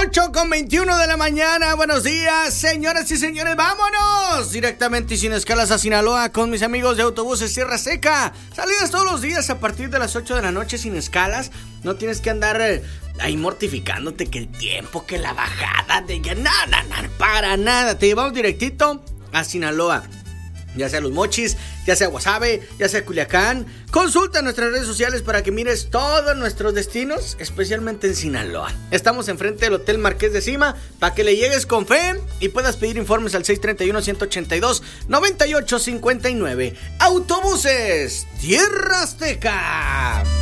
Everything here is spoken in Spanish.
8:21 de la mañana, buenos días, señoras y señores, vámonos directamente y sin escalas a Sinaloa con mis amigos de Autobuses Sierra Seca. Salidas todos los días a partir de las 8 de la noche sin escalas. No tienes que andar ahí mortificándote que el tiempo, que la bajada, de que nada, para nada. Te llevamos directito a Sinaloa. Ya sea Los Mochis, ya sea Guasave, ya sea Culiacán. Consulta nuestras redes sociales para que mires todos nuestros destinos, especialmente en Sinaloa. Estamos enfrente del Hotel Marqués de Sima para que le llegues con fe y puedas pedir informes al 631-182-9859. Autobuses Tierra Azteca.